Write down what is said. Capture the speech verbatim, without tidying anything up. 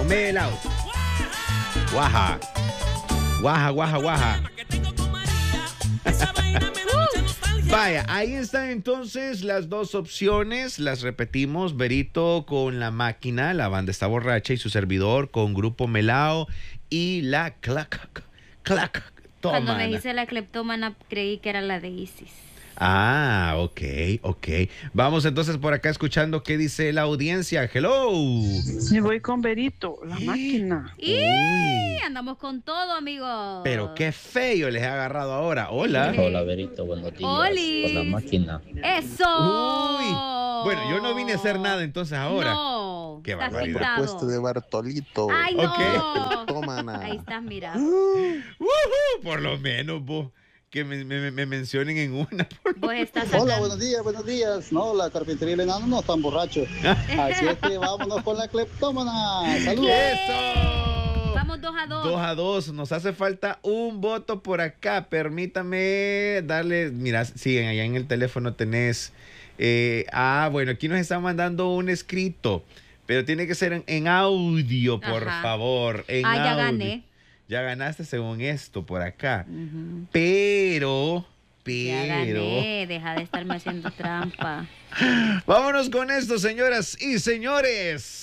melao. Guaja. Guaja, guaja, guaja. Vaya, ahí están entonces las dos opciones, las repetimos, Berito con La Máquina, la banda está borracha, y su servidor con Grupo Melao y la clac, clac, toma. Cuando me dice la cleptómana creí que era la de Isis. Ah, ok, ok. Vamos entonces por acá escuchando qué dice la audiencia. Hello. Me voy con Berito, La Máquina. ¡Y! Uy. Andamos con todo, amigos. Pero qué feo les he agarrado ahora. Hola. Hola, Berito, buenos días. Oli. Por La Máquina. ¡Eso! Uy. Bueno, yo no vine a hacer nada entonces ahora. No. Qué estás barbaridad. pintado. Propuesta de Bartolito. ¡Ay, no! Ok. Tómana. Ahí estás, mira. Ujú, por lo menos vos, que me, me- me mencionen en una. Vos estás sacando... Hola, buenos días, buenos días. No, la carpintería y el enano no están borrachos. Así es que vámonos con la cleptómana. Saludos. ¡Eso! Vamos dos a dos. Dos a dos. Nos hace falta un voto por acá. Permítame darle. Mira, sí, allá en el teléfono tenés. eh, ah, bueno, aquí nos están mandando un escrito. Pero tiene que ser en, en audio, por Ajá. favor. En Ah, ya audio. gané. Ya ganaste según esto por acá. Ujú. Pero. Ya Pero. gané. Deja de estarme haciendo trampa. Vámonos con esto, señoras y señores.